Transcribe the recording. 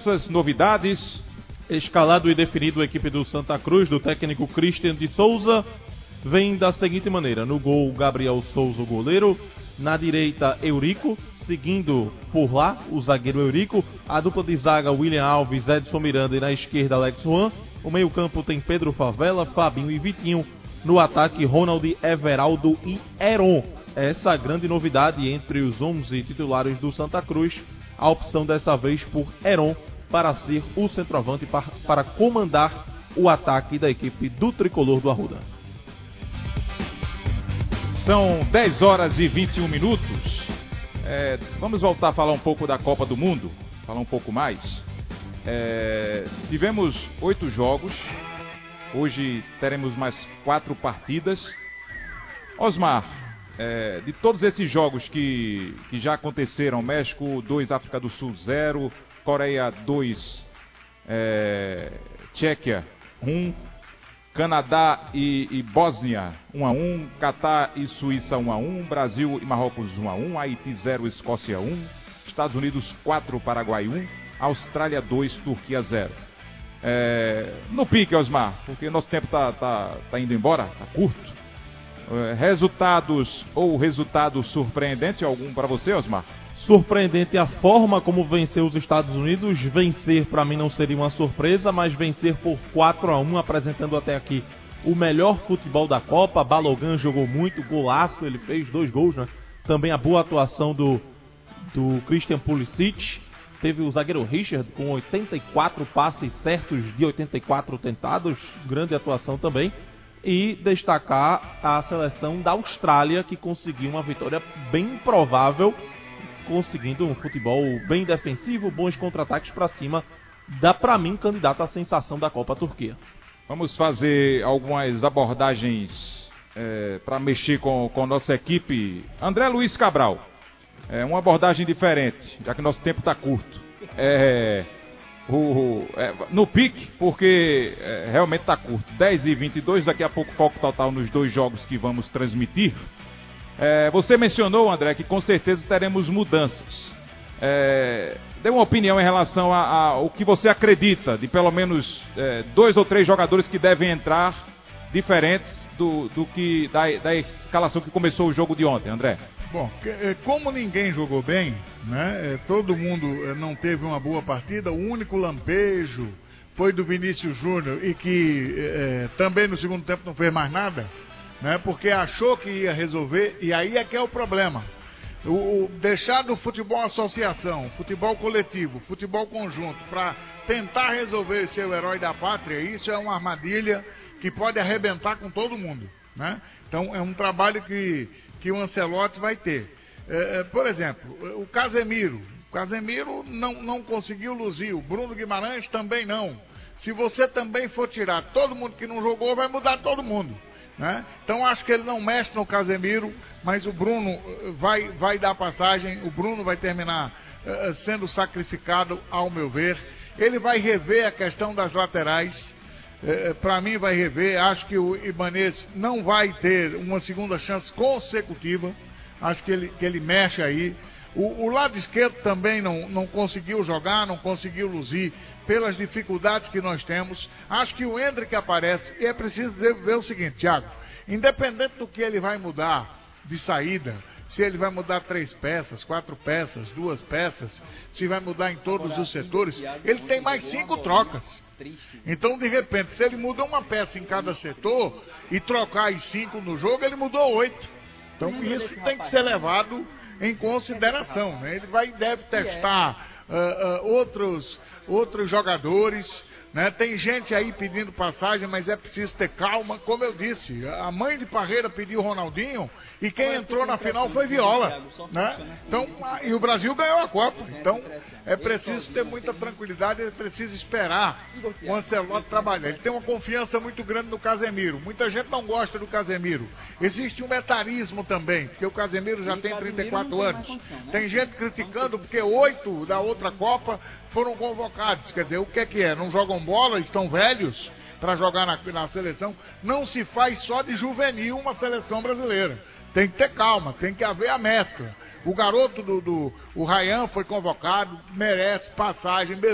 mudanças, novidades. Escalado e definido a equipe do Santa Cruz, do técnico Christian de Souza, vem da seguinte maneira: no gol, Gabriel Souza, o goleiro; na direita, Eurico, seguindo por lá o zagueiro Eurico; a dupla de zaga, William Alves, Edson Miranda, e na esquerda, Alex Juan. O meio campo tem Pedro Favela, Fabinho e Vitinho. No ataque, Ronald, Everaldo e Heron. Essa é a grande novidade entre os 11 titulares do Santa Cruz. A opção dessa vez por Heron para ser o centroavante, para comandar o ataque da equipe do Tricolor do Arruda. São 10 horas e 21 minutos. Vamos voltar a falar um pouco da Copa do Mundo, falar um pouco mais. Tivemos 8 jogos, hoje teremos mais 4 partidas. Osmar, de todos esses jogos que já aconteceram, México 2, África do Sul 0, Coreia 2, Tchequia 1, Canadá e Bósnia 1-1, Catar e Suíça 1-1, Brasil e Marrocos 1-1, Haiti 0, Escócia 1, Estados Unidos 4, Paraguai 1, Austrália 2, Turquia 0. No pique, Osmar, porque nosso tempo tá indo embora, tá curto. Resultados ou resultado surpreendente algum para você, Osmar? Surpreendente a forma como venceu os Estados Unidos. Vencer para mim não seria uma surpresa, mas vencer por 4-1, apresentando até aqui o melhor futebol da Copa. Balogun jogou muito, golaço, ele fez 2 gols, né? Também a boa atuação do Christian Pulisic. Teve o zagueiro Richard com 84 passes certos de 84 tentados, grande atuação também. E destacar a seleção da Austrália, que conseguiu uma vitória bem improvável, conseguindo um futebol bem defensivo, bons contra-ataques para cima. Dá para mim candidato à sensação da Copa Turquia. Vamos fazer algumas abordagens para mexer com a nossa equipe. André Luiz Cabral, uma abordagem diferente, já que nosso tempo está curto. No pique, porque realmente está curto. 10h22, daqui a pouco foco total nos 2 jogos que vamos transmitir. Você mencionou, André, que com certeza teremos mudanças. Dê uma opinião em relação ao que você acredita, de pelo menos 2 ou 3 jogadores que devem entrar diferentes da escalação que começou o jogo de ontem, André. Bom, como ninguém jogou bem, né? Todo mundo não teve uma boa partida. O único lampejo foi do Vinícius Júnior, e que também no segundo tempo não fez mais nada, né? Porque achou que ia resolver, e aí é que é o problema. Deixar do futebol associação, futebol coletivo, futebol conjunto, para tentar resolver ser o herói da pátria, isso é uma armadilha que pode arrebentar com todo mundo, né? Então é um trabalho que o Ancelotti vai ter. Por exemplo, o Casemiro não conseguiu luzir, o Bruno Guimarães também não. Se você também for tirar todo mundo que não jogou, vai mudar todo mundo, né? Então acho que ele não mexe no Casemiro, mas o Bruno vai dar passagem. O Bruno vai terminar sendo sacrificado, ao meu ver. Ele vai rever a questão das laterais. Para mim vai rever. Acho que o Ibanez não vai ter uma segunda chance consecutiva. Acho que ele mexe aí. O lado esquerdo também não conseguiu jogar, não conseguiu luzir, pelas dificuldades que nós temos. Acho que o Endrick aparece, e é preciso ver o seguinte, Thiago: independente do que ele vai mudar de saída, se ele vai mudar 3 peças, 4 peças, 2 peças, se vai mudar em todos os setores, ele tem mais 5 trocas. Então, de repente, se ele muda uma peça em cada setor e trocar as 5 no jogo, ele mudou 8. Então, isso tem que ser levado em consideração, né? Ele deve testar outros jogadores, né? Tem gente aí pedindo passagem, mas é preciso ter calma. Como eu disse, a mãe de Parreira pediu Ronaldinho, e quem entrou na final foi Viola, né? Então, e o Brasil ganhou a Copa. Então é preciso ter muita tranquilidade, é preciso esperar o Ancelotti trabalhar. Ele tem uma confiança muito grande no Casemiro. Muita gente não gosta do Casemiro. Existe um etarismo também, porque o Casemiro já tem 34 anos. Tem gente criticando porque 8 da outra Copa foram convocados. Quer dizer, o que é? Não jogam bola? Estão velhos para jogar na seleção? Não se faz só de juvenil uma seleção brasileira. Tem que ter calma, tem que haver a mescla. O garoto o Ryan foi convocado, merece passagem,